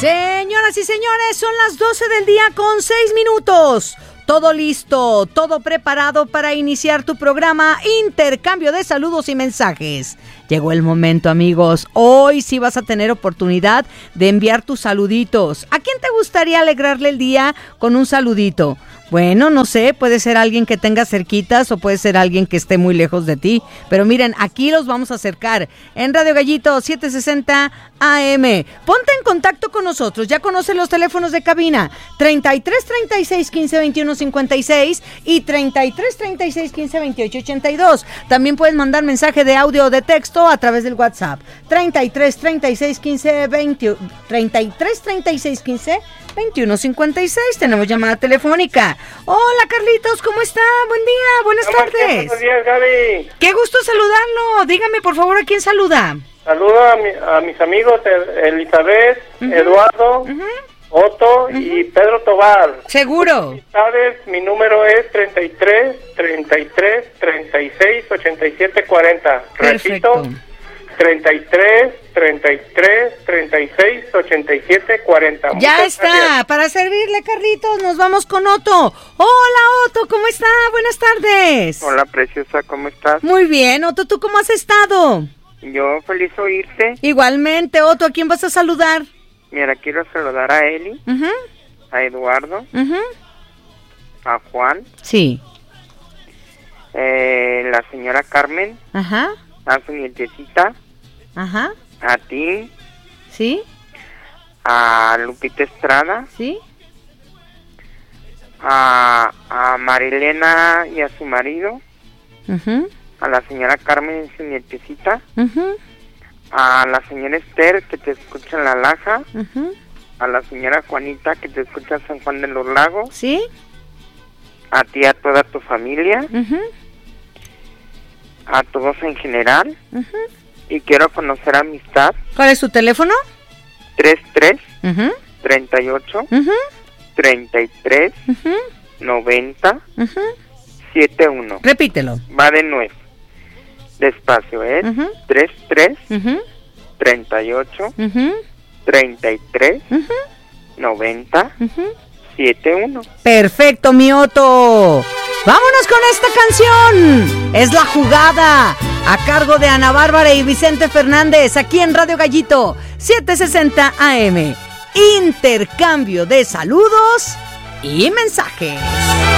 Señoras y señores, son las 12 del día con 6 minutos. Todo listo, todo preparado para iniciar tu programa Intercambio de Saludos y Mensajes. Llegó el momento, amigos. Hoy sí vas a tener oportunidad de enviar tus saluditos. ¿A quién te gustaría alegrarle el día con un saludito? Bueno, no sé, puede ser alguien que tenga cerquitas o puede ser alguien que esté muy lejos de ti. Pero miren, aquí los vamos a acercar en Radio Gallito 760 AM. Ponte en contacto con nosotros. Ya conocen los teléfonos de cabina 33 36 15 21 56 y 33 36 15 28 82. También puedes mandar mensaje de audio o de texto a través del WhatsApp 33 36 15 20 33 36 15 2156. Tenemos llamada telefónica. Hola, Carlitos, ¿cómo está? Buen día, buenas tardes. Buenos días, Gaby. Qué gusto saludarlo. Dígame, por favor, ¿a quién saluda? Saludo a mis amigos Elizabeth, Eduardo, Otto y Pedro Tobar. Seguro. ¿Sabes? Mi número es 33 36 87 40. Perfecto. Repito, 33 36 87 40. Ya Muchas está, gracias. para servirle, Carlitos, nos vamos con Otto. Hola, Otto, ¿cómo está? Buenas tardes. Hola, preciosa, ¿cómo estás? Muy bien, Otto, ¿tú cómo has estado? Yo feliz oírte. Igualmente, Otto, ¿a quién vas a saludar? Mira, quiero saludar a Eli, a Eduardo, a Juan, Sí. La señora Carmen, Ajá, a su nietecita, ajá, a ti, sí, a Lupita Estrada, sí. a Marilena y a su marido, a la señora Carmen y su nietecita, a la señora Esther que te escucha en La Laja, a la señora Juanita que te escucha en San Juan de los Lagos, ¿Sí? a ti, a toda tu familia, a todos en general, y quiero conocer amistad. ¿Cuál es su teléfono? 33 38 33 90 71. Repítelo. Va de nuevo. Despacio, ¿es? 33 38 33 90 71. Perfecto, mi Otto. Vámonos con esta canción. Es La Jugada, a cargo de Ana Bárbara y Vicente Fernández, aquí en Radio Gallito 760 AM. Intercambio de saludos y mensajes.